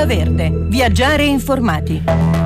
Onda Verde. Viaggiare informati.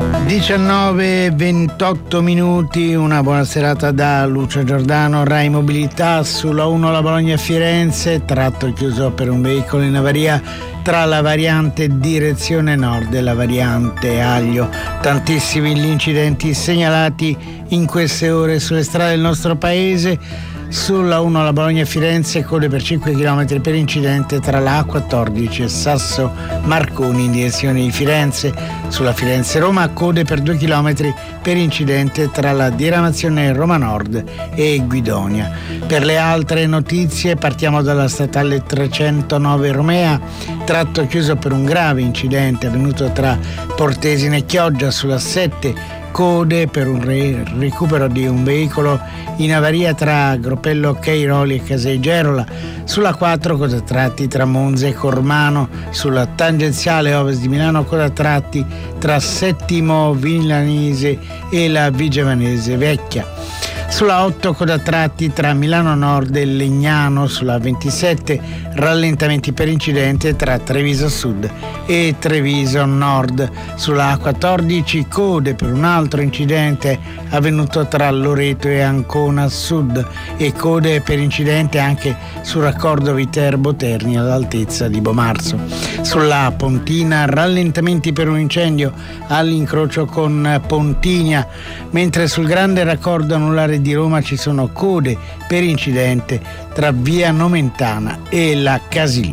19:28 minuti, una buona serata da Lucio Giordano. Rai Mobilità sulla 1 la Bologna-Firenze, tratto chiuso per un veicolo in avaria tra la variante direzione nord e la variante Aglio. Tantissimi gli incidenti segnalati in queste ore sulle strade del nostro paese. Sulla 1 la Bologna-Firenze, code per 5 km per incidente tra la A14 e Sasso Marconi in direzione di Firenze. Sulla Firenze-Roma, code per 2 km per incidente tra la diramazione Roma Nord e Guidonia. Per le altre notizie partiamo dalla statale 309 Romea, tratto chiuso per un grave incidente avvenuto tra Portesine e Chioggia. Sulla 7 code per un recupero di un veicolo in avaria tra Gropello Cairoli e Caseigerola. Sulla 4 coda tratti tra Monza e Cormano. Sulla tangenziale ovest di Milano coda tratti tra Settimo Milanese e la Vigevanese Vecchia. Sulla 8 coda tratti tra Milano Nord e Legnano. Sulla 27 rallentamenti per incidente tra Treviso Sud e Treviso Nord. Sulla A14 code per un altro incidente avvenuto tra Loreto e Ancona Sud e code per incidente anche sul raccordo Viterbo-Terni all'altezza di Bomarzo. Sulla Pontina rallentamenti per un incendio all'incrocio con Pontigna, mentre sul grande raccordo anulare di Roma ci sono code per incidente tra via Nomentana e la Casilina.